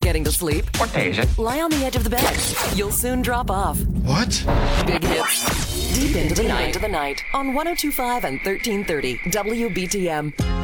getting to sleep? What day is it? Lie on the edge of the bed. You'll soon drop off. What? Big hits. Deep into the night on 1025 and 1330 WBTM.